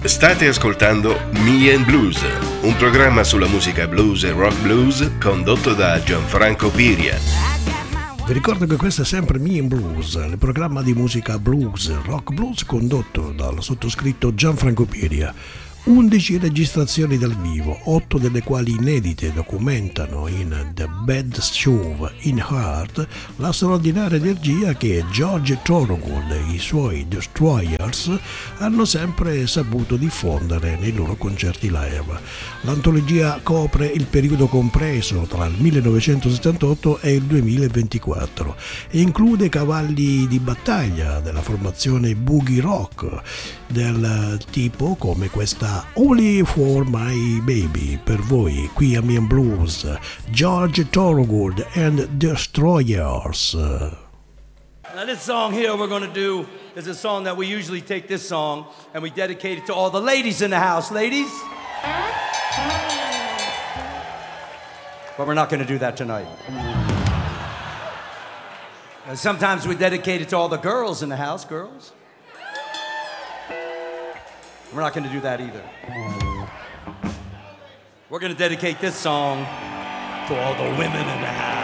State ascoltando Me and Blues, un programma sulla musica blues e rock blues condotto da Gianfranco Piria. Vi ricordo che questo è sempre Me and Blues, il programma di musica blues, rock blues condotto dal sottoscritto Gianfranco Piria. 11 registrazioni dal vivo, 8 delle quali inedite, documentano in The Bad Show in Heart la straordinaria energia che George Thorogood e i suoi Destroyers hanno sempre saputo diffondere nei loro concerti live. L'antologia copre il periodo compreso tra il 1978 e il 2024 e include cavalli di battaglia della formazione boogie rock del tipo come questa Only for My Baby, per voi qui a Me and Blues, George Thorogood and Destroyers. Now this song here we're going to do is a song that we usually take this song and we dedicate it to all the ladies in the house. Ladies? But we're not going to do that tonight. Sometimes we dedicate it to all the girls in the house. Girls? We're not going to do that either. We're going to dedicate this song to all the women in the house.